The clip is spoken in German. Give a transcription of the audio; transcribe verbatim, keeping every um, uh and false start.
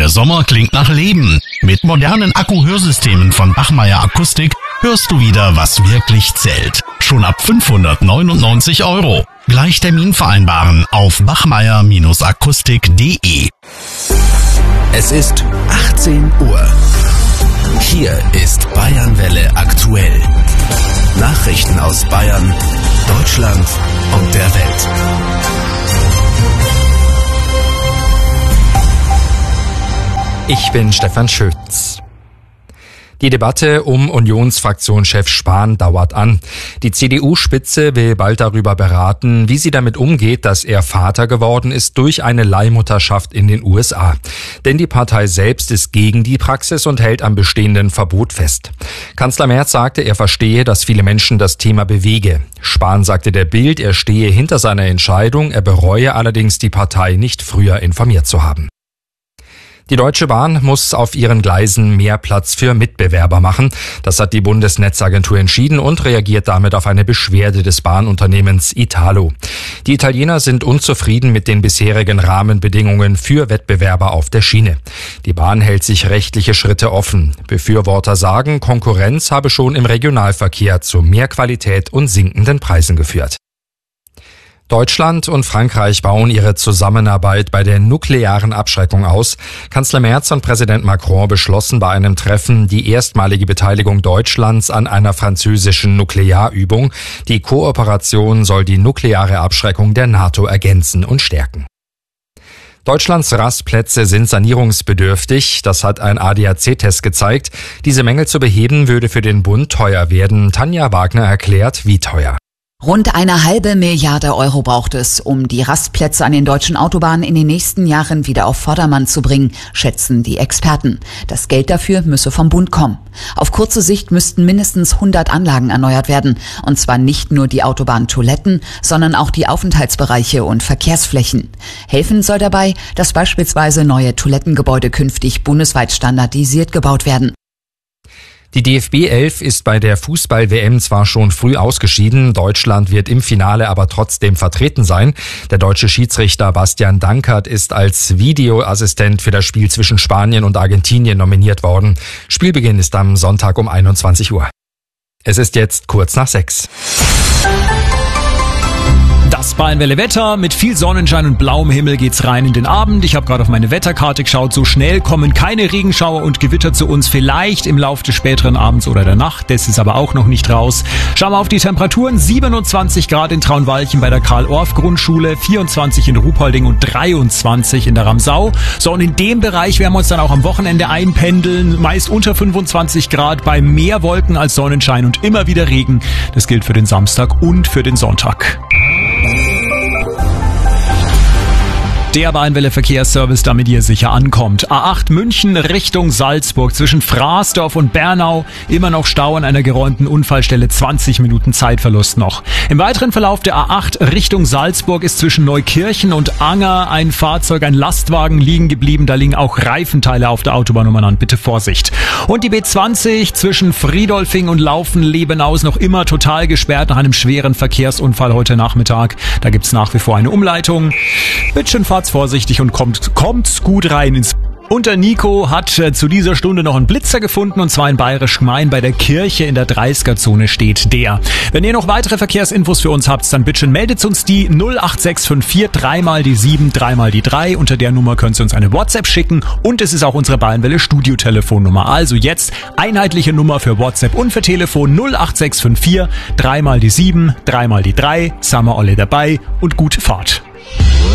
Der Sommer klingt nach Leben. Mit modernen Akku-Hörsystemen von Bachmeier Akustik hörst du wieder, was wirklich zählt. Schon ab fünfhundertneunundneunzig Euro. Gleich Termin vereinbaren auf bachmeier akustik punkt de. Es ist achtzehn Uhr. Hier ist Bayernwelle aktuell. Nachrichten aus Bayern, Deutschland und der Welt. Ich bin Stefan Schütz. Die Debatte um Unionsfraktionschef Spahn dauert an. Die C D U-Spitze will bald darüber beraten, wie sie damit umgeht, dass er Vater geworden ist durch eine Leihmutterschaft in den U S A. Denn die Partei selbst ist gegen die Praxis und hält am bestehenden Verbot fest. Kanzler Merz sagte, er verstehe, dass viele Menschen das Thema bewege. Spahn sagte der Bild, er stehe hinter seiner Entscheidung, er bereue allerdings, die Partei nicht früher informiert zu haben. Die Deutsche Bahn muss auf ihren Gleisen mehr Platz für Mitbewerber machen. Das hat die Bundesnetzagentur entschieden und reagiert damit auf eine Beschwerde des Bahnunternehmens Italo. Die Italiener sind unzufrieden mit den bisherigen Rahmenbedingungen für Wettbewerber auf der Schiene. Die Bahn hält sich rechtliche Schritte offen. Befürworter sagen, Konkurrenz habe schon im Regionalverkehr zu mehr Qualität und sinkenden Preisen geführt. Deutschland und Frankreich bauen ihre Zusammenarbeit bei der nuklearen Abschreckung aus. Kanzler Merz und Präsident Macron beschlossen bei einem Treffen die erstmalige Beteiligung Deutschlands an einer französischen Nuklearübung. Die Kooperation soll die nukleare Abschreckung der NATO ergänzen und stärken. Deutschlands Rastplätze sind sanierungsbedürftig. Das hat ein A D A C-Test gezeigt. Diese Mängel zu beheben würde für den Bund teuer werden. Tanja Wagner erklärt, wie teuer. Rund eine halbe Milliarde Euro braucht es, um die Rastplätze an den deutschen Autobahnen in den nächsten Jahren wieder auf Vordermann zu bringen, schätzen die Experten. Das Geld dafür müsse vom Bund kommen. Auf kurze Sicht müssten mindestens hundert Anlagen erneuert werden. Und zwar nicht nur die Autobahntoiletten, sondern auch die Aufenthaltsbereiche und Verkehrsflächen. Helfen soll dabei, dass beispielsweise neue Toilettengebäude künftig bundesweit standardisiert gebaut werden. Die D F B elf ist bei der Fußball-W M zwar schon früh ausgeschieden, Deutschland wird im Finale aber trotzdem vertreten sein. Der deutsche Schiedsrichter Bastian Dankert ist als Videoassistent für das Spiel zwischen Spanien und Argentinien nominiert worden. Spielbeginn ist am Sonntag um einundzwanzig Uhr. Es ist jetzt kurz nach sechs. Das Bayernwelle Wetter. Mit viel Sonnenschein und blauem Himmel geht's rein in den Abend. Ich habe gerade auf meine Wetterkarte geschaut. So schnell kommen keine Regenschauer und Gewitter zu uns. Vielleicht im Laufe des späteren Abends oder der Nacht. Das ist aber auch noch nicht raus. Schauen wir auf die Temperaturen. siebenundzwanzig Grad in Traunwalchen bei der Karl-Orff-Grundschule, vierundzwanzig in Ruhpolding und dreiundzwanzig in der Ramsau. So, und in dem Bereich werden wir uns dann auch am Wochenende einpendeln. Meist unter fünfundzwanzig Grad bei mehr Wolken als Sonnenschein und immer wieder Regen. Das gilt für den Samstag und für den Sonntag. Der Bayernwelle Verkehrsservice, damit ihr sicher ankommt. A acht München Richtung Salzburg zwischen Fraßdorf und Bernau. Immer noch Stau an einer geräumten Unfallstelle, zwanzig Minuten Zeitverlust noch. Im weiteren Verlauf der A acht Richtung Salzburg ist zwischen Neukirchen und Anger ein Fahrzeug, ein Lastwagen liegen geblieben. Da liegen auch Reifenteile auf der Autobahn umeinander. Bitte Vorsicht. Und die B zwanzig zwischen Friedolfing und Laufen-Lebenau ist noch immer total gesperrt nach einem schweren Verkehrsunfall heute Nachmittag. Da gibt's nach wie vor eine Umleitung. Bitte schön, fahrt vorsichtig und kommt, kommt gut rein ins... Und der Nico hat äh, zu dieser Stunde noch einen Blitzer gefunden, und zwar in Bayerisch Gmein bei der Kirche in der dreißiger-Zone steht der. Wenn ihr noch weitere Verkehrsinfos für uns habt, dann bitte meldet uns die null acht sechs fünf vier, dreimal die sieben, dreimal die drei. Unter der Nummer könnt ihr uns eine WhatsApp schicken und es ist auch unsere Bayernwelle Studio-Telefonnummer. Also jetzt einheitliche Nummer für WhatsApp und für Telefon null acht sechs fünf vier, dreimal die sieben, dreimal die drei. Sind wir alle dabei und gute Fahrt.